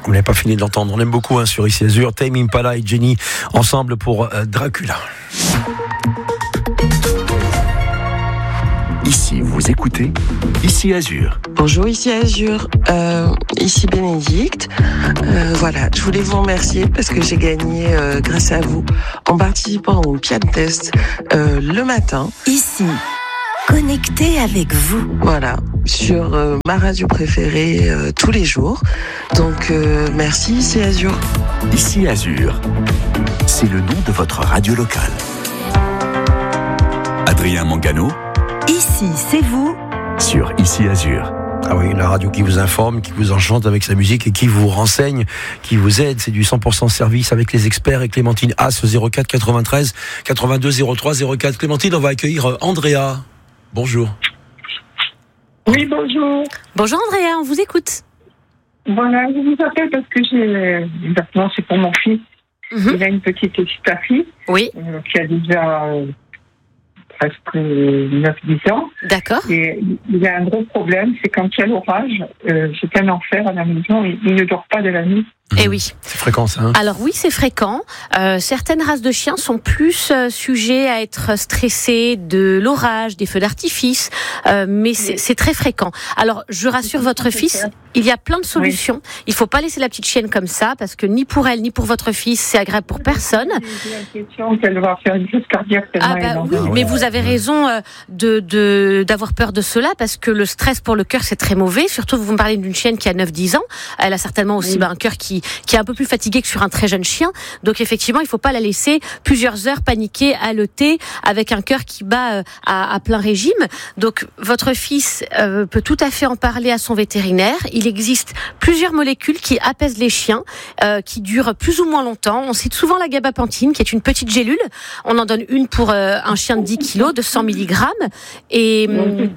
Vous n'avez pas fini de l'entendre. On aime beaucoup sur Ici Azur. Tame Impala et Jenny ensemble pour Dracula. Ici, vous écoutez Ici Azur. Bonjour, Ici Azur. Ici Bénédicte. Voilà, je voulais vous remercier parce que j'ai gagné grâce à vous en participant au Piano Test le matin. Ici, connecté avec vous. Voilà, sur ma radio préférée tous les jours. Donc merci Ici Azur. Ici Azur, c'est le nom de votre radio locale. Adrien Mangano. Ici, c'est vous. Sur Ici Azur. Ah oui, la radio qui vous informe, qui vous enchante avec sa musique et qui vous renseigne, qui vous aide. C'est du 100% service avec les experts et Clémentine As 04 93 82 03 04. Clémentine, on va accueillir Andrea. Bonjour. Oui, bonjour. Bonjour Andrea, on vous écoute. Voilà, je vous appelle parce que exactement, c'est pour mon fils. Il a une petite épistaphie. Oui. Qui a déjà presque 9-10 ans. D'accord. Et il y a un gros problème, c'est quand il y a l'orage, c'est un enfer à la maison, il ne dort pas de la nuit. Eh oui. C'est fréquent ça, hein ? Alors oui, c'est fréquent. Certaines races de chiens sont plus sujets à être stressés de l'orage, des feux d'artifice, mais c'est très fréquent. Alors je rassure votre fils, il y a plein de solutions. Oui. Il faut pas laisser la petite chienne comme ça, parce que ni pour elle, ni pour votre fils, c'est agréable pour personne. J'ai l'impression qu'elle va faire une crise cardiaque. Oui, mais vous avez raison d'avoir peur de cela, parce que le stress pour le cœur, c'est très mauvais. Surtout, vous me parlez d'une chienne qui a 9-10 ans. Elle a certainement aussi un cœur qui est un peu plus fatigué que sur un très jeune chien. Donc effectivement, il ne faut pas la laisser plusieurs heures paniquer, haleter, avec un cœur qui bat à plein régime. Donc votre fils peut tout à fait en parler à son vétérinaire. Il existe plusieurs molécules qui apaisent les chiens, qui durent plus ou moins longtemps. On cite souvent la gabapentine, qui est une petite gélule. On en donne une pour un chien de 10 kilos, de 100 mg. Et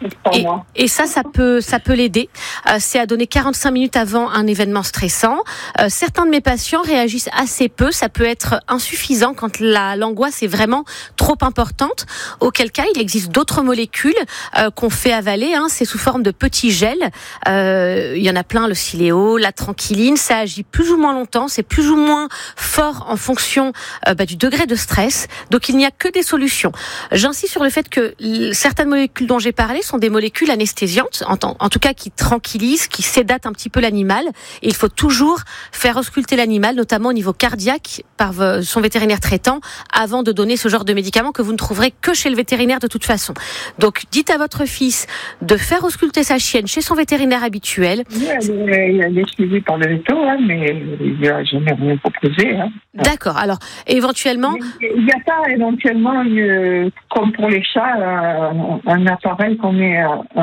ça peut l'aider. C'est à donner 45 minutes avant un événement stressant. Certains de mes patients réagissent assez peu. Ça peut être insuffisant quand l'angoisse est vraiment trop importante. Auquel cas, il existe d'autres molécules qu'on fait avaler. C'est sous forme de petits gels. Il y en a plein, le Siléo, la tranquilline. Ça agit plus ou moins longtemps. C'est plus ou moins fort en fonction du degré de stress. Donc, il n'y a que des solutions. J'insiste sur le fait que certaines molécules dont j'ai parlé sont des molécules anesthésiantes, en tout cas qui tranquillisent, qui sédatent un petit peu l'animal. Et il faut toujours faire ausculter l'animal, notamment au niveau cardiaque, par son vétérinaire traitant, avant de donner ce genre de médicaments que vous ne trouverez que chez le vétérinaire de toute façon. Donc, dites à votre fils de faire ausculter sa chienne chez son vétérinaire habituel. Oui, elle est suivie par le véto, mais il n'y a jamais rien proposé. D'accord. Alors, éventuellement... Il n'y a pas éventuellement, comme pour les chats, un appareil qu'on met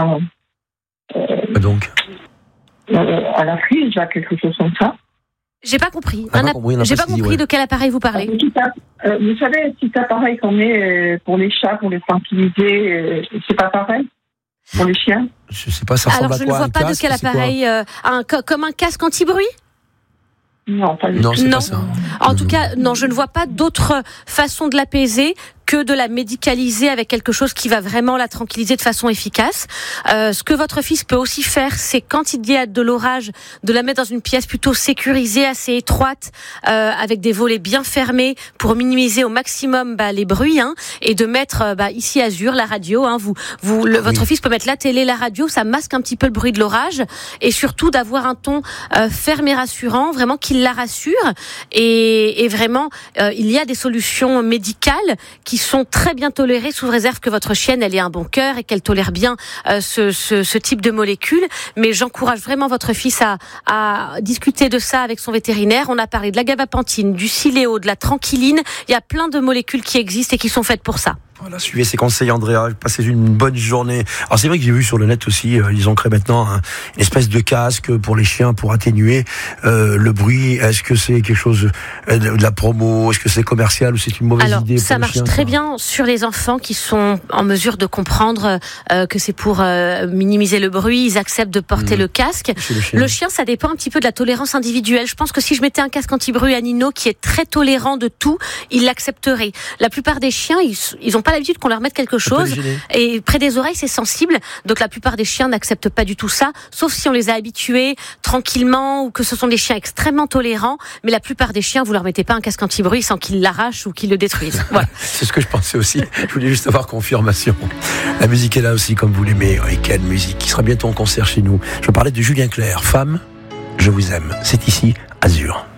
donc à la frise, quelque chose comme ça. J'ai pas compris. J'ai pas compris de quel appareil vous parlez. Vous savez, petit appareil qu'on met pour les chats, pour les tranquilliser, c'est pas pareil pour les chiens? Je sais pas, ça ressemble à quoi? Alors, je ne vois pas de quel appareil. Comme un casque anti-bruit? Non, pas du tout. Non, c'est pas ça. En tout cas, non, je ne vois pas d'autre façon de l'apaiser que de la médicaliser avec quelque chose qui va vraiment la tranquilliser de façon efficace. Ce que votre fils peut aussi faire, c'est quand il y a de l'orage, de la mettre dans une pièce plutôt sécurisée, assez étroite, avec des volets bien fermés pour minimiser au maximum les bruits, et de mettre Ici Azur, la radio. Votre fils peut mettre la télé, la radio, ça masque un petit peu le bruit de l'orage, et surtout d'avoir un ton ferme et rassurant, vraiment qu'il la rassure. Et vraiment, il y a des solutions médicales qui sont très bien tolérées sous réserve que votre chienne elle ait un bon cœur et qu'elle tolère bien ce type de molécules. Mais j'encourage vraiment votre fils à discuter de ça avec son vétérinaire. On a parlé de la gabapentine, du Siléo, de la tranquilline. Il y a plein de molécules qui existent et qui sont faites pour ça. Voilà, suivez ces conseils, Andrea. Passez une bonne journée. Alors, c'est vrai que j'ai vu sur le net aussi, ils ont créé maintenant une espèce de casque pour les chiens pour atténuer le bruit. Est-ce que c'est quelque chose de la promo? Est-ce que c'est commercial ou c'est une mauvaise idée pour ça marche chiens, très bien sur les enfants qui sont en mesure de comprendre que c'est pour minimiser le bruit. Ils acceptent de porter le casque. Le chien, ça dépend un petit peu de la tolérance individuelle. Je pense que si je mettais un casque anti-bruit à Nino qui est très tolérant de tout, il l'accepterait. La plupart des chiens, ils ont pas l'habitude qu'on leur mette quelque Ça peut chose. les gêner. Et près des oreilles, c'est sensible. Donc la plupart des chiens n'acceptent pas du tout ça, sauf si on les a habitués tranquillement ou que ce sont des chiens extrêmement tolérants. Mais la plupart des chiens, vous leur mettez pas un casque anti-bruit sans qu'ils l'arrachent ou qu'ils le détruisent. Voilà. C'est ce que je pensais aussi. Je voulais juste avoir confirmation. La musique est là aussi, comme vous l'aimez. Et quelle musique, qui sera bientôt en concert chez nous. Je parlais de Julien Clerc. Femme, je vous aime. C'est ici, Azur.